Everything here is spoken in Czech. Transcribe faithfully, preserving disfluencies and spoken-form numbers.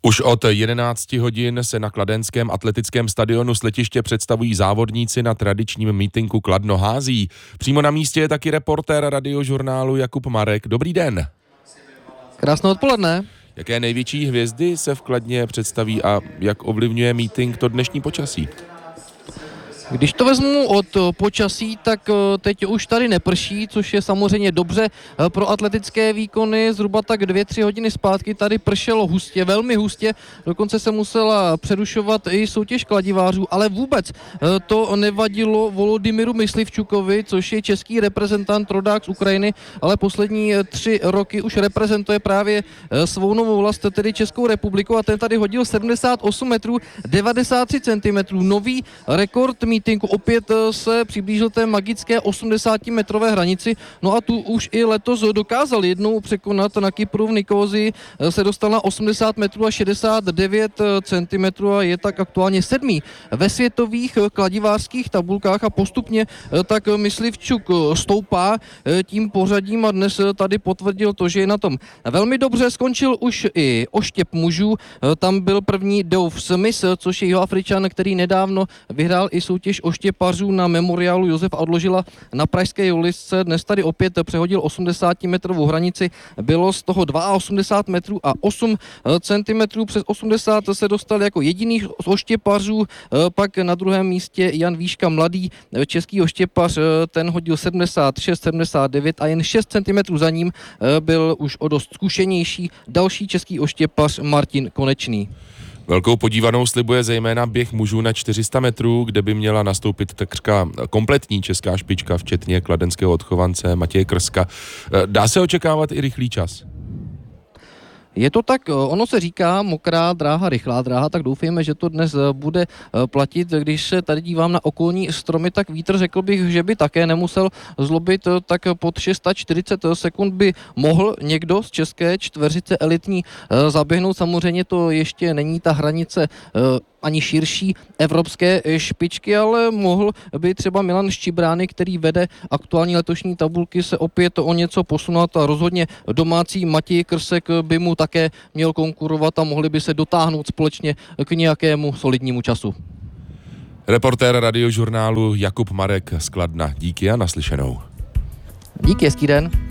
Už od jedenácti hodin se na kladenském atletickém stadionu s letiště představují závodníci na tradičním mítinku Kladno hází. Přímo na místě je taky reportér Radiožurnálu Jakub Marek. Dobrý den. Krásné odpoledne. Jaké největší hvězdy se v Kladně představí a jak ovlivňuje mítink to dnešní počasí? Když to vezmu od počasí, tak teď už tady neprší, což je samozřejmě dobře pro atletické výkony. Zhruba tak dvě, tři hodiny zpátky tady pršelo hustě, velmi hustě. Dokonce se musela přerušovat i soutěž kladivářů, ale vůbec to nevadilo Volodymyru Myslivčukovi, což je český reprezentant, rodák z Ukrajiny, ale poslední tři roky už reprezentuje právě svou novou vlast, tedy Českou republiku, a ten tady hodil sedmdesát osm metrů devadesát tři centimetrů. Nový rekord mítinku, opět se přiblížil té magické osmdesátimetrové hranici, no a tu už i letos dokázal jednou překonat. Na Kypru v Nikózii se dostal na osmdesát metrů a šedesát devět centimetrů a je tak aktuálně sedmý ve světových kladivářských tabulkách a postupně tak Myslivčuk stoupá tím pořadím a dnes tady potvrdil to, že je na tom velmi dobře. Skončil už i oštěp mužů, tam byl první Dove Smith, což je Jihoafričan, který nedávno vyhrál i soutěž oštěpařů na memoriálu Josefa Odložila na pražské Julisce. Dnes tady opět přehodil osmdesátimetrovou hranici, bylo z toho osmdesát dva metrů a osm centimetrů, přes osmdesát se dostal jako jediný z oštěpařů, pak na druhém místě Jan Výška, mladý český oštěpař, ten hodil sedmdesát šest, sedmdesát devět a jen šest centimetrů za ním byl už o dost zkušenější další český oštěpař Martin Konečný. Velkou podívanou slibuje zejména běh mužů na čtyři sta metrů, kde by měla nastoupit takřka kompletní česká špička, včetně kladenského odchovance Matěje Krska. Dá se očekávat i rychlý čas? Je to tak, ono se říká mokrá dráha, rychlá dráha, tak doufejme, že to dnes bude platit. Když se tady dívám na okolní stromy, tak vítr, řekl bych, že by také nemusel zlobit, tak pod šest set čtyřicet sekund by mohl někdo z české čtveřice elitní zaběhnout. Samozřejmě to ještě není ta hranice ani širší evropské špičky, ale mohl by třeba Milan Ščibrány, který vede aktuální letošní tabulky, se opět o něco posunout a rozhodně domácí Matěj Krsek by mu také měl konkurovat a mohli by se dotáhnout společně k nějakému solidnímu času. Reportér Radiožurnálu Jakub Marek z Kladna. Díky a naslyšenou. Díky, hezký den.